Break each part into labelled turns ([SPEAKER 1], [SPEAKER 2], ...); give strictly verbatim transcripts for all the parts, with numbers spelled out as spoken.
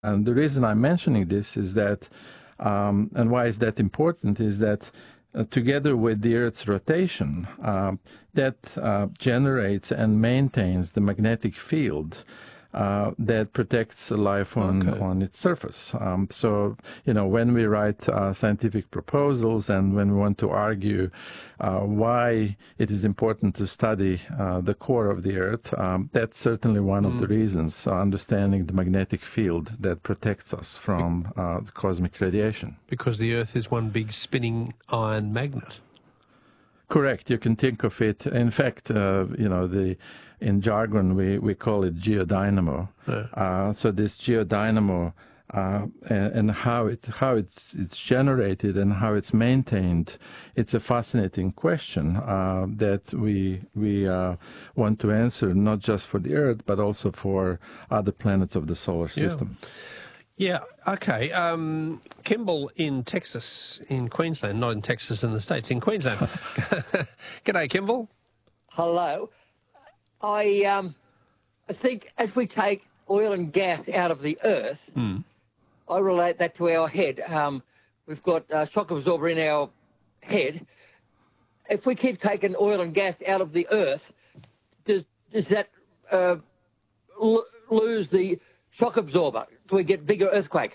[SPEAKER 1] And the reason I'm mentioning this is that, um, and why is that important, is that uh, together with the Earth's rotation, uh, that uh, generates and maintains the magnetic field Uh, that protects life on,
[SPEAKER 2] Okay.
[SPEAKER 1] on its surface. Um, so, you know, when we write uh, scientific proposals and when we want to argue uh, why it is important to study uh, the core of the Earth, um, that's certainly one
[SPEAKER 2] Mm.
[SPEAKER 1] of the reasons, uh, understanding the magnetic field that protects us from uh, the cosmic radiation.
[SPEAKER 2] Because the Earth is one big spinning iron magnet.
[SPEAKER 1] Correct. You can think of it. In fact, uh, you know, the in jargon we, we call it geodynamo.
[SPEAKER 2] Yeah.
[SPEAKER 1] Uh, so this geodynamo uh, and, and how it how it's it's generated and how it's maintained, it's a fascinating question uh, that we we uh, want to answer, not just for the Earth but also for other planets of the solar system.
[SPEAKER 2] Yeah. Yeah, okay. Um, Kimball in Texas, in Queensland, not in Texas in the States, in Queensland. G'day, Kimball.
[SPEAKER 3] Hello. I um, I think as we take oil and gas out of the earth,
[SPEAKER 2] Mm.
[SPEAKER 3] I relate that to our head. Um, we've got a shock absorber in our head. If we keep taking oil and gas out of the earth, does does that uh, l- lose the shock absorber? Do we get bigger earthquakes?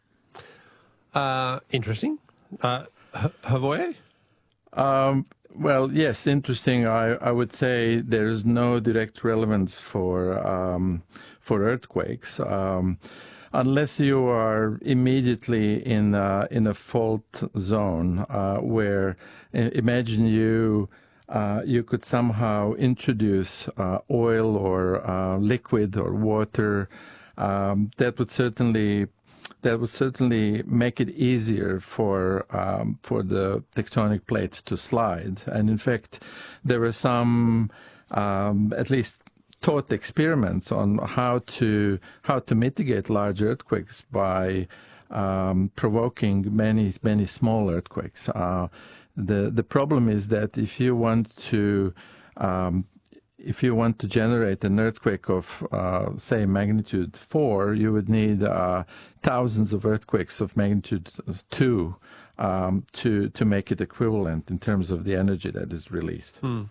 [SPEAKER 2] Uh, interesting. Uh, H- Havoye?
[SPEAKER 1] Um, well, yes, interesting. I, I would say there is no direct relevance for um, for earthquakes um, unless you are immediately in a, in a fault zone uh, where i- imagine you uh, you could somehow introduce uh, oil or uh, liquid or water. Um, that would certainly that would certainly make it easier for um, for the tectonic plates to slide. And in fact, there were some, um, at least taught experiments on how to how to mitigate large earthquakes by um, provoking many many small earthquakes. Uh, the the problem is that if you want to um, if you want to generate an earthquake of, uh, say, magnitude four, you would need uh, thousands of earthquakes of magnitude two um, to to make it equivalent in terms of the energy that is released.
[SPEAKER 2] Mm.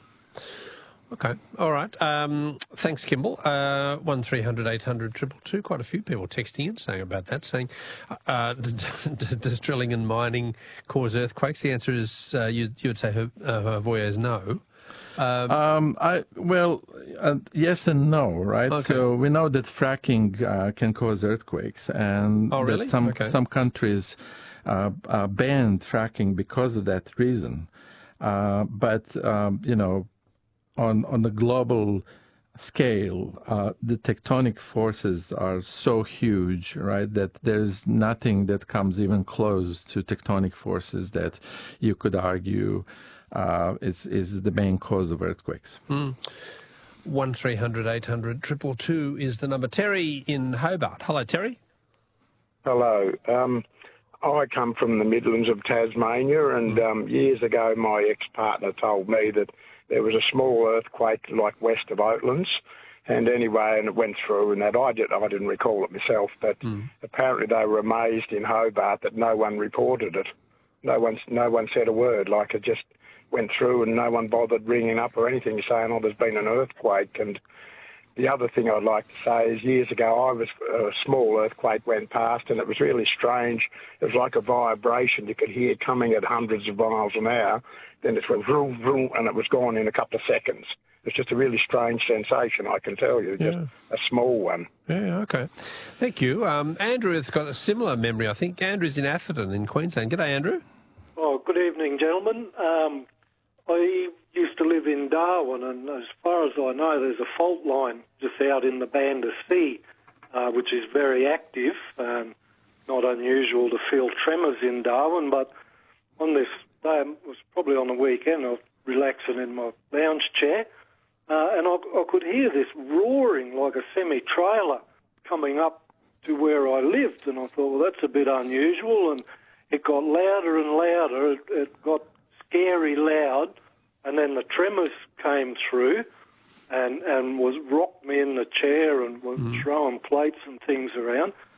[SPEAKER 2] Okay, all right. Um, thanks, Kimball. Uh, one three hundred eight hundred two two two. Quite a few people texting in saying about that, saying, uh, does drilling and mining cause earthquakes? The answer is, uh, you, you would say, uh, Havoye is no. Um,
[SPEAKER 1] Um, I well, uh, yes and no, right?
[SPEAKER 2] Okay.
[SPEAKER 1] So we know that fracking uh, can cause earthquakes, and
[SPEAKER 2] Oh, really?
[SPEAKER 1] that some
[SPEAKER 2] Okay.
[SPEAKER 1] some countries uh, uh, banned fracking because of that reason. Uh, but um, you know, on on the global scale, uh, the tectonic forces are so huge, right, that there's nothing that comes even close to tectonic forces that you could argue uh, is is the main cause of earthquakes.
[SPEAKER 2] Mm. one three hundred eight hundred two two two is the number. Terry in Hobart. Hello, Terry.
[SPEAKER 4] Hello. Um, I come from the Midlands of Tasmania, and
[SPEAKER 2] Mm.
[SPEAKER 4] um, years ago my ex-partner told me that there was a small earthquake like west of Oatlands, and anyway, and it went through, and that I, did, I didn't recall it myself, but
[SPEAKER 2] Mm.
[SPEAKER 4] apparently they were amazed in Hobart that no one reported it. No one, no one said a word, like it just went through and no one bothered ringing up or anything saying, oh, there's been an earthquake. And the other thing I'd like to say is years ago I was a small earthquake went past and it was really strange. It was like a vibration you could hear coming at hundreds of miles an hour. Then it went vroom, vroom, and it was gone in a couple of seconds. It's just a really strange sensation, I can tell you, just
[SPEAKER 2] Yeah.
[SPEAKER 4] a small one.
[SPEAKER 2] Yeah, okay. Thank you. Um, Andrew has got a similar memory, I think. Andrew's in Atherton in Queensland. G'day, Andrew.
[SPEAKER 5] Oh, good evening, gentlemen. Um, I used to live in Darwin, and as far as I know, there's a fault line just out in the Banda Sea, uh, which is very active. Um, not unusual to feel tremors in Darwin, but on this day, it was probably on the weekend, I was relaxing in my lounge chair, uh, and I, I could hear this roaring like a semi-trailer coming up to where I lived, and I thought, well, that's a bit unusual, and it got louder and louder. It, it got scary loud, and then the tremors came through and, and was rocked me in the chair and was
[SPEAKER 2] Mm.
[SPEAKER 5] throwing plates and things around.